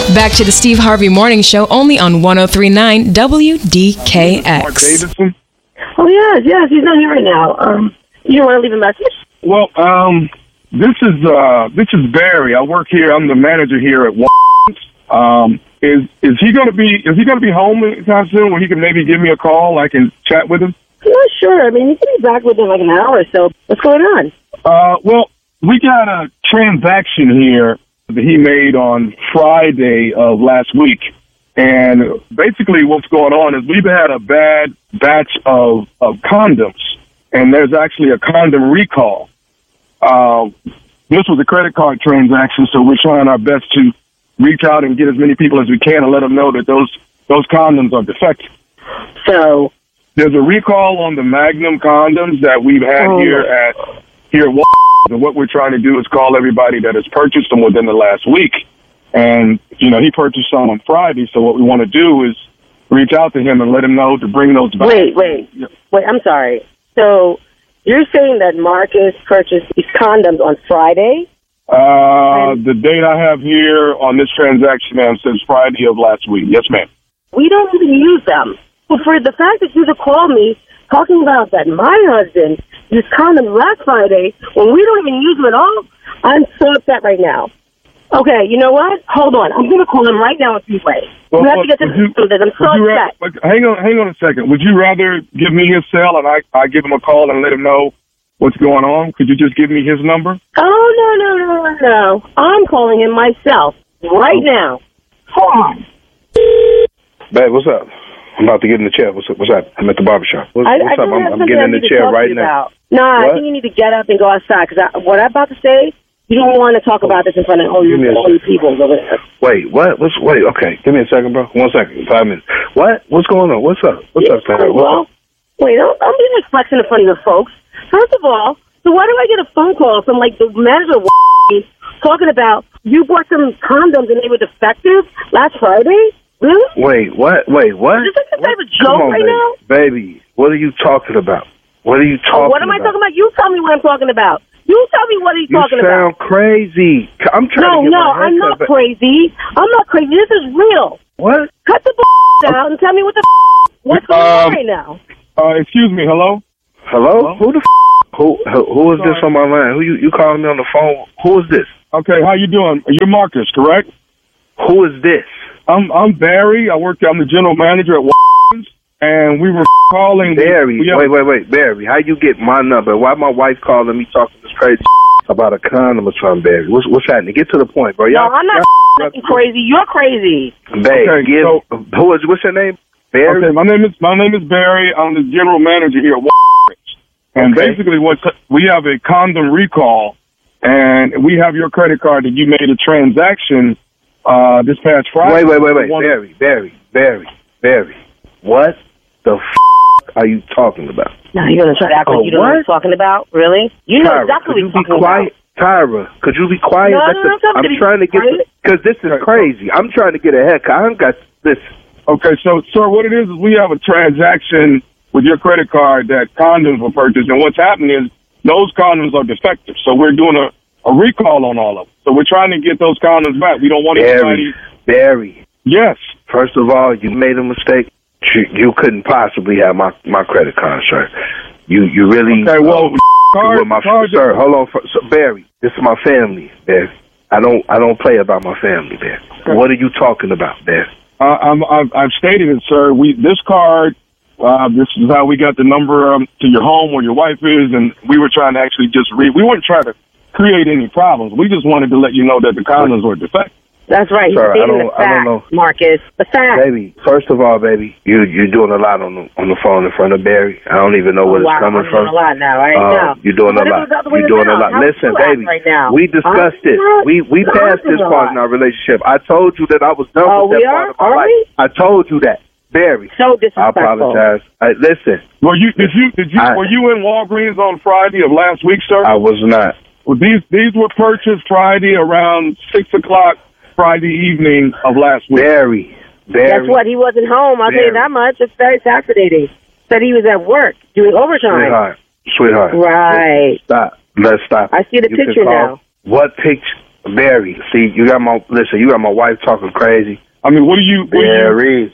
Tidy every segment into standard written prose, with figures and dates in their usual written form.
Back to the Steve Harvey Morning Show, only on 103.9 WDKX. Mark Davidson? Oh, yes, he's not here right now. You don't want to leave a message? Well, this is Barry. I work here. I'm the manager here at Is he going to be home anytime soon where he can maybe give me a call? I can chat with him? Yeah, sure. I mean, you can be back within like an hour or so. What's going on? Well, we got a transaction here that he made on Friday of last week. And basically what's going on is we've had a bad batch of condoms, and there's actually a condom recall. This was a credit card transaction, so we're trying our best to reach out and get as many people as we can and let them know that those condoms are defective. So there's a recall on the Magnum condoms that we've had here at Walmart. And what we're trying to do is call everybody that has purchased them within the last week. And, he purchased some on Friday. So what we want to do is reach out to him and let him know to bring those back. Wait, I'm sorry. So you're saying that Marcus purchased these condoms on Friday? The date I have here on this transaction, ma'am, says Friday of last week. Yes, ma'am. We don't even use them. Well, for the fact that you just called me talking about that my husband used condoms last Friday when we don't even use them at all, I'm so upset right now. Okay, you know what? Hold on. I'm going to call him right now in 3 ways. You have to get this through this. I'm so upset. Hang on a second. Would you rather give me his cell and I give him a call and let him know what's going on? Could you just give me his number? Oh, no. I'm calling him myself right now. Hold on. Babe, what's up? I'm about to get in the chair. What's up? I'm at the barbershop. What's up? I'm getting in the chair right now. Nah, I think you need to get up and go outside, because what I'm about to say, you don't want to talk about this in front of all your people over there. Wait, what? Wait, okay. Give me a second, bro. 1 second. 5 minutes. What? What's going on? What's up? What's up, Sarah? Wait, don't be like flexing in front of your folks. First of all, so why do I get a phone call from like the manager of talking about you bought some condoms and they were defective last Friday? Really? Wait, what? Is this like some type of joke right now? Baby, what are you talking about? What are you talking about? What am I talking about? You tell me what I'm talking about. You tell me what are you talking about. You sound crazy. I'm trying to get my I'm not crazy. I'm not crazy. This is real. What? Cut the out and tell me what's going on right now. Excuse me. Hello? Hello? Who the Who is this on my line? Who you calling me on the phone? Who is this? Okay, how you doing? You're Marcus, correct? Who is this? I'm Barry. I'm the general manager at and we were calling Barry. Wait, Barry. How you get my number? Why my wife calling me talking this crazy about a condom or something, Barry? What's happening? Get to the point, bro. No, I'm not crazy. You're crazy. Barry, what's your name? Barry. Okay, my name is Barry. I'm the general manager here at And basically, we have a condom recall, and we have your credit card that you made a transaction this past Friday. Wait. Barry. What the are you talking about? No, you're going to try to act like you don't know what he's talking about? Really? You know exactly what he's talking about. Tyra, could you be quiet? No, I'm trying to get, because this is crazy. I'm trying to get a haircut. I got this. Okay, so, sir, what it is we have a transaction with your credit card that condoms were purchased, and what's happening is those condoms are defective, so we're doing a recall on all of them. So we're trying to get those condoms back. We don't want anybody... Barry. Yes. First of all, you made a mistake. You couldn't possibly have my credit card, sir. You really... Okay, well, sir, hold on. Barry, this is my family, Barry. I don't play about my family, Barry. Okay. What are you talking about, Barry? I've stated it, sir. This card... this is how we got the number to your home where your wife is, and we were trying to actually just read. We weren't trying to create any problems. We just wanted to let you know that the condoms were defective. That's right. Sir, I don't know, Marcus. The fact, baby. First of all, baby, you're doing a lot on the phone in front of Barry. I don't even know where it's coming from. You're doing a lot now, right? You're doing a lot. You're doing a lot. Listen, baby. Right now? We discussed this. We passed this part in our relationship. I told you that I was done with that part of my life. I told you that. Barry. So disrespectful. I apologize. Listen. Were you in Walgreens on Friday of last week, sir? I was not. Well, these were purchased Friday around 6:00 Friday evening of last week. Barry. Guess what? He wasn't home. I'll tell you that much. It's very fascinating. Said he was at work doing overtime. Sweetheart. Right. Stop. Let's stop. I see the picture now. What picture? Barry, see, you got my wife talking crazy. I mean, what do you... Barry.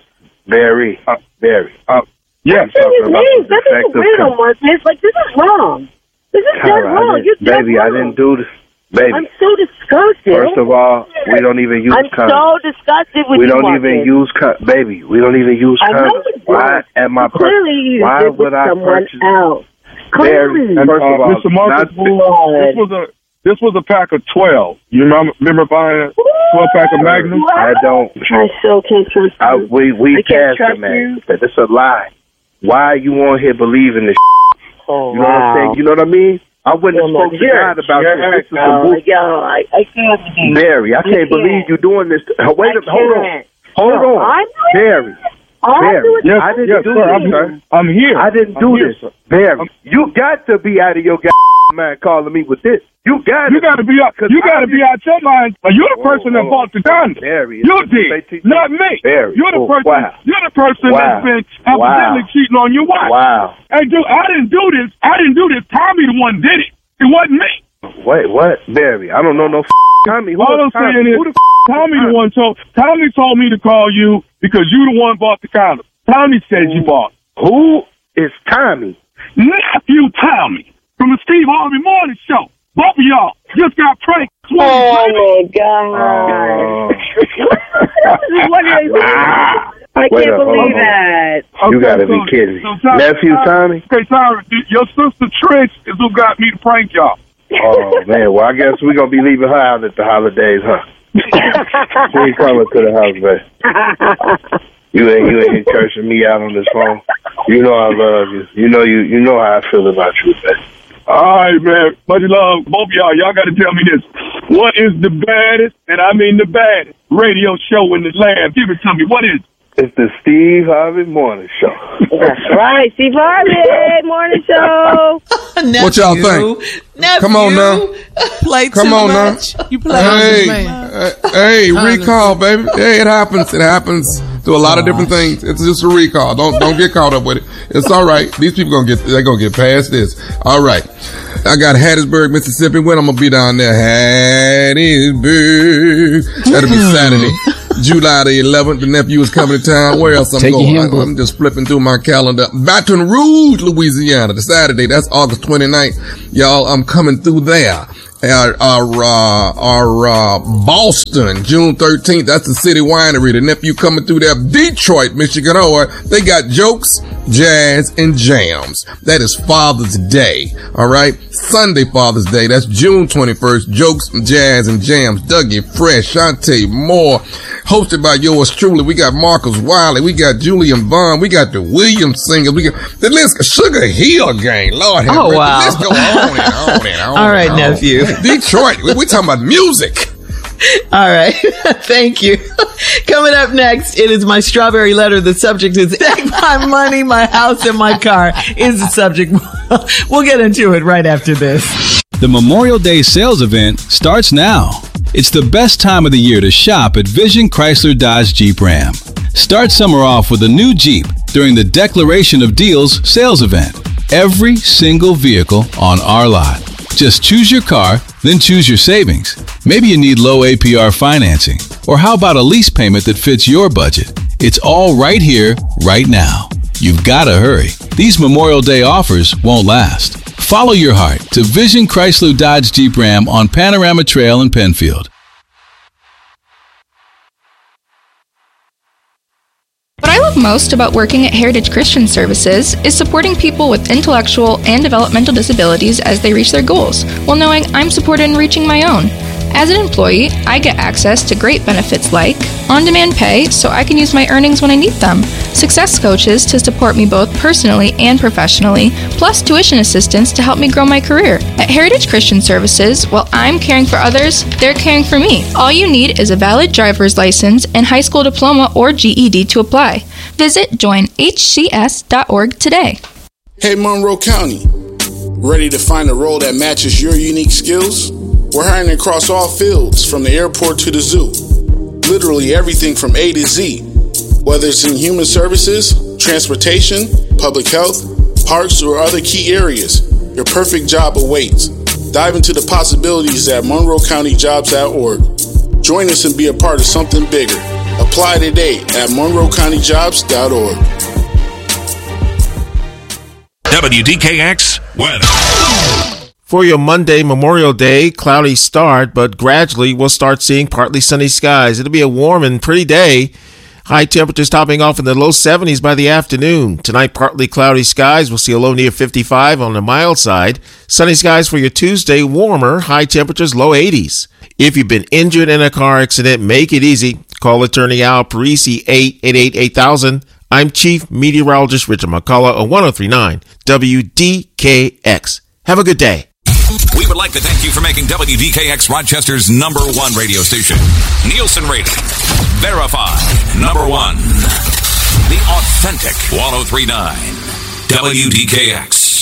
Yes. Nothing weird on Marcus. Like, this is wrong. This is dead wrong. Baby, I didn't do this. Baby. I'm so disgusted. First of all, we don't even use condoms. I'm so disgusted with you, We don't even use condoms. Why at my Clearly you did with someone else. Clearly. First of all, Mr. Marcus, this was a pack of 12. You remember buying a 12-pack of Magnum? I don't. I still can't trust you. We passed the Magnum. It's a lie. Why are you on here believing this? Oh, you know what I'm saying? You know what I mean? I wouldn't have spoken to God about this. I can't. Barry, I can't believe you doing this. Hold on. Barry. Yes, I didn't do sir, this, sir. I'm here. I didn't do this. Sir. Barry, you got to be out of your mind calling me with this. You got to be out your mind. You're the person that bought the condom. Barry, you did, not me. Barry, you're the person. Wow. You're the person that's been evidently cheating on your wife. Wow. Hey, dude, I didn't do this. Tommy the one did it. It wasn't me. Wait, what? Barry, I don't know no Tommy. All I'm saying is, Tommy told me to call you because you the one bought the condom. Tommy said you bought. Who is Tommy? Nephew Tommy from the Steve Harvey Morning Show. Both of y'all just got pranked. Oh my God! I can't believe that. You gotta be kidding me. Nephew Tommy? Okay, sorry. Your sister Trish is who got me to prank y'all. Oh man, well I guess we're gonna be leaving her out at the holidays, huh? She ain't coming to the house, babe. You ain't cursing me out on this phone. You know I love you. You know how I feel about you, babe. All right, man. Much love. Both of y'all. Y'all got to tell me this. What is the baddest, and I mean the baddest, radio show in the land? Give it to me. What is it? It's the Steve Harvey Morning Show. That's right. Steve Harvey Morning Show. Nephew, what y'all think? Nephew, come on now. Play come too on much. Now. You play hey, recall, baby. Hey, it happens. It happens to a lot of different things. It's just a recall. Don't get caught up with it. It's all right. These people they're gonna get past this. All right. I got Hattiesburg, Mississippi. When I'm gonna be down there? Hattiesburg. That'll be Saturday, July the 11th. The nephew is coming to town. Where else I'm going? I'm just flipping through my calendar. Baton Rouge, Louisiana. The Saturday. That's August 29th. Y'all, I'm coming through there. Boston, June 13th. That's the City Winery. The nephew coming through there. Detroit, Michigan. They got jokes, jazz, and jams. That is Father's Day. All right. Sunday, Father's Day. That's June 21st. Jokes, jazz, and jams. Dougie Fresh, Shantae Moore. Hosted by yours truly. We got Marcus Wiley. We got Julian Vaughn. We got the Williams singers. We got the list. Sugar Hill Gang. Lord have mercy. Wow. Let's go on and on. All right, nephew. Detroit. We're talking about music. All right. Thank you. Coming up next, it is my strawberry letter. The subject is take my money, my house, and my car is the subject. We'll get into it right after this. The Memorial Day sales event starts now. It's the best time of the year to shop at Vision Chrysler Dodge Jeep Ram. Start summer off with a new Jeep during the Declaration of Deals sales event. Every single vehicle on our lot. Just choose your car, then choose your savings. Maybe you need low APR financing. Or how about a lease payment that fits your budget? It's all right here, right now. You've got to hurry. These Memorial Day offers won't last. Follow your heart to Vision Chrysler Dodge Jeep Ram on Panorama Trail in Penfield. What I love most about working at Heritage Christian Services is supporting people with intellectual and developmental disabilities as they reach their goals, while knowing I'm supported in reaching my own. As an employee, I get access to great benefits like on-demand pay so I can use my earnings when I need them, success coaches to support me both personally and professionally, plus tuition assistance to help me grow my career. At Heritage Christian Services, while I'm caring for others, they're caring for me. All you need is a valid driver's license and high school diploma or GED to apply. Visit joinhcs.org today. Hey Monroe County, ready to find a role that matches your unique skills? We're hiring across all fields, from the airport to the zoo. Literally everything from A to Z. Whether it's in human services, transportation, public health, parks, or other key areas, your perfect job awaits. Dive into the possibilities at monroecountyjobs.org. Join us and be a part of something bigger. Apply today at monroecountyjobs.org. WDKX weather. For your Monday, Memorial Day, cloudy start, but gradually we'll start seeing partly sunny skies. It'll be a warm and pretty day. High temperatures topping off in the low 70s by the afternoon. Tonight, partly cloudy skies. We'll see a low near 55 on the mild side. Sunny skies for your Tuesday, warmer. High temperatures, low 80s. If you've been injured in a car accident, make it easy. Call attorney Al Parisi, 888-8000. I'm Chief Meteorologist Richard McCullough on 103.9 WDKX. Have a good day. We would like to thank you for making WDKX Rochester's #1 radio station. Nielsen rated. Verified. #1. The authentic 103.9 WDKX.